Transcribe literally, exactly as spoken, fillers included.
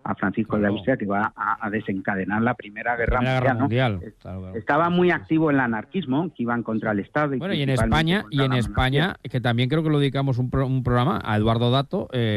a Francisco claro. de Austria, que va a, a desencadenar la Primera Guerra Primera Mundial. Guerra mundial. ¿no? Claro, claro. Estaba muy activo en el anarquismo, que iban contra el Estado. Y bueno, y en España, y en España, que también creo que lo dedicamos un, pro, un programa a Eduardo Dato, eh,